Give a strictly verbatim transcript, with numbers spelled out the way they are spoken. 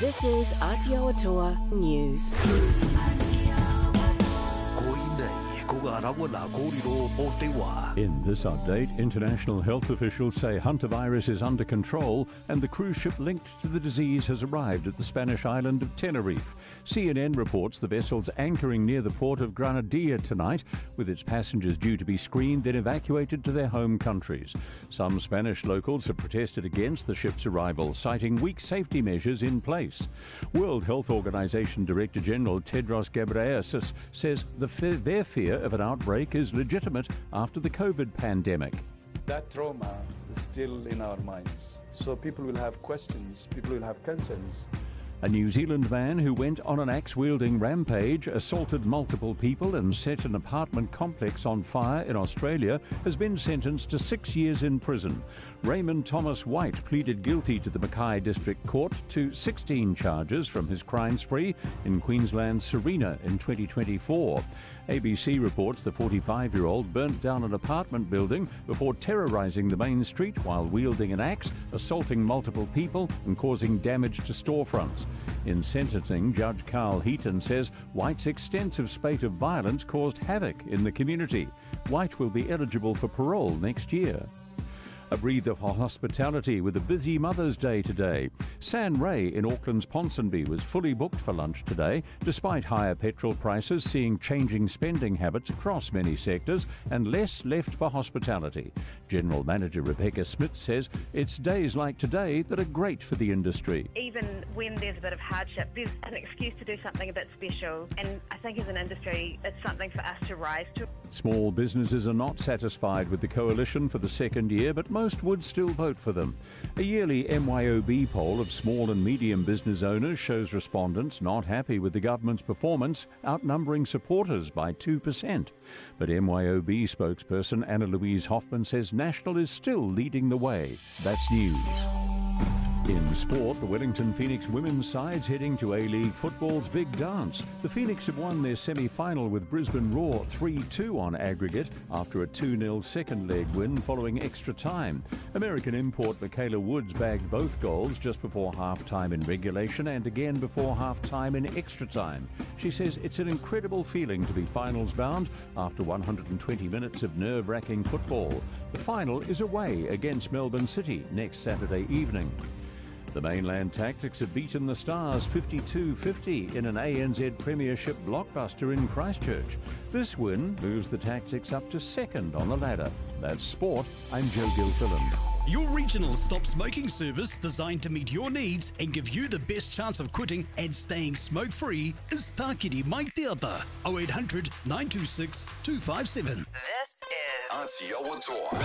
This is Aotearoa News. In this update, international health officials say hantavirus is under control and the cruise ship linked to the disease has arrived at the Spanish island of Tenerife. C N N reports the vessel's anchoring near the port of Granadilla tonight, with its passengers due to be screened then evacuated to their home countries. Some Spanish locals have protested against the ship's arrival, citing weak safety measures in place. World Health Organization Director General Tedros Ghebreyesus says the fe- their fear of an outbreak is legitimate after the COVID pandemic. That trauma is still in our minds. So people will have questions, people will have concerns. A New Zealand man who went on an axe-wielding rampage, assaulted multiple people and set an apartment complex on fire in Australia has been sentenced to six years in prison. Raymond Thomas White pleaded guilty to the Mackay District Court to sixteen charges from his crime spree in Queensland's Serena in twenty twenty-four. A B C reports the forty-five-year-old burnt down an apartment building before terrorising the main street while wielding an axe, assaulting multiple people and causing damage to storefronts. In sentencing, Judge Carl Heaton says White's extensive spate of violence caused havoc in the community. White will be eligible for parole next year. A breather for hospitality with a busy Mother's Day today. San Ray in Auckland's Ponsonby was fully booked for lunch today, despite higher petrol prices seeing changing spending habits across many sectors and less left for hospitality. General Manager Rebecca Smith says it's days like today that are great for the industry. Even when there's a bit of hardship, there's an excuse to do something a bit special, and I think as an industry it's something for us to rise to. Small businesses are not satisfied with the coalition for the second year, but most would still vote for them. A yearly M Y O B poll of small and medium business owners shows respondents not happy with the government's performance, outnumbering supporters by two percent. But M Y O B spokesperson Anna Louise Hoffman says National is still leading the way. That's news. In sport, the Wellington Phoenix women's side's heading to A-League football's big dance. The Phoenix have won their semi-final with Brisbane Roar three two on aggregate after a two nil second leg win following extra time. American import Michaela Woods bagged both goals just before half-time in regulation and again before half-time in extra time. She says it's an incredible feeling to be finals bound after one hundred twenty minutes of nerve-wracking football. The final is away against Melbourne City next Saturday evening. The Mainland Tactics have beaten the Stars fifty-two fifty in an A N Z Premiership blockbuster in Christchurch. This win moves the Tactics up to second on the ladder. That's sport. I'm Joe Gilfillan. Your regional stop smoking service designed to meet your needs and give you the best chance of quitting and staying smoke-free is Tākiri Mai Te Ata, oh eight hundred, nine two six, two five seven. This is Aotearoa.